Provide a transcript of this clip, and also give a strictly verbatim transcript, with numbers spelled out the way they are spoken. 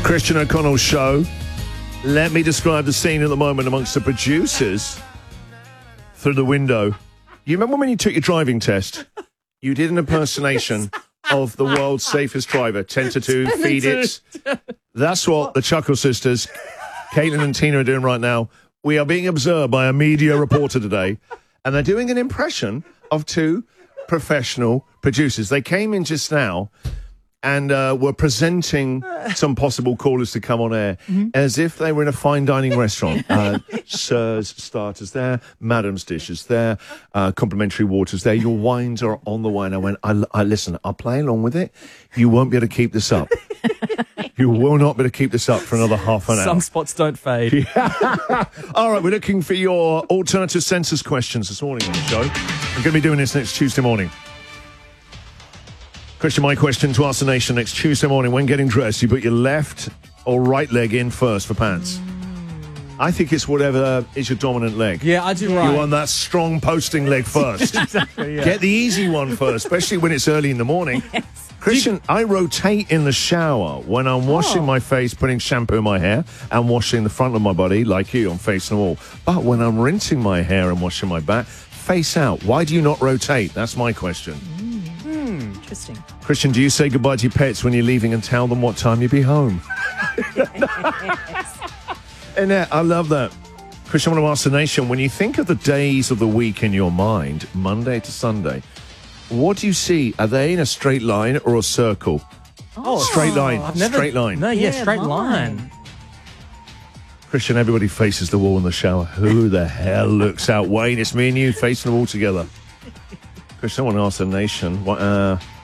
Christian O'Connell's show. Let me describe the scene at the moment amongst the producers through the window. You remember when you took your driving test? You did an impersonation of the world's safest driver, ten to two, feed it. That's what the Chuckle Sisters, Caitlin and Tina, are doing right now. We are being observed by a media reporter today, and they're doing an impression of two professional producers. They came in just now and uh, were presenting some possible callers to come on air mm-hmm. as if they were in a fine dining restaurant. Uh, Sir's starters there, Madam's dishes there, uh, complimentary waters there. Your wines are on the way. And I went, I, I listen, I'll play along with it. You won't be able to keep this up. You will not be able to keep this up for another half an hour. Some spots don't fade. Yeah. All right, we're looking for your alternative census questions this morning on the show. I'm going to be doing this next Tuesday morning. Christian, my question to Ask the Nation next Tuesday morning. When getting dressed, you put your left or right leg in first for pants? I think it's whatever is your dominant leg. Yeah, I do right. You want that strong posting leg first. Exactly, yeah. Get the easy one first, especially when it's early in the morning. Yes. Christian, I rotate in the shower when I'm washing oh. my face, putting shampoo in my hair, and washing the front of my body, like you, I'm facing the wall. But when I'm rinsing my hair and washing my back, face out. Why do you not rotate? That's my question. Mm. Interesting. Christian, do you say goodbye to your pets when you're leaving and tell them what time you'll be home? Annette, I love that. Christian, I want to ask the nation, when you think of the days of the week in your mind, Monday to Sunday, what do you see? Are they in a straight line or a circle? Oh, straight line. I've never, straight line. No, yeah, yeah straight line. line. Christian, everybody faces the wall in the shower. Who the hell looks out? Wayne, it's me and you facing the wall together. Christian, I want to ask the nation, what, uh,